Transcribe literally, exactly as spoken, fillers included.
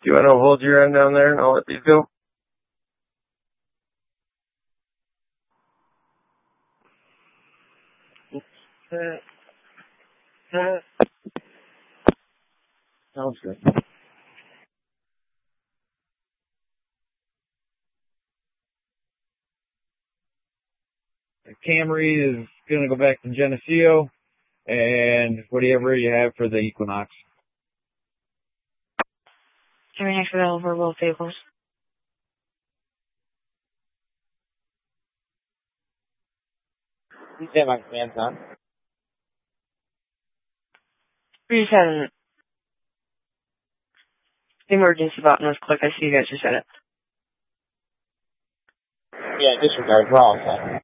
Do you want to hold your end down there and I'll let these go? Sounds good. The Camry is going to go back to Geneseo, and whatever you have for the Equinox. Camry next available for both vehicles. You say my command's on? We just had an emergency button was clicked. I see you guys just said it. Yeah, disregard. We're all set.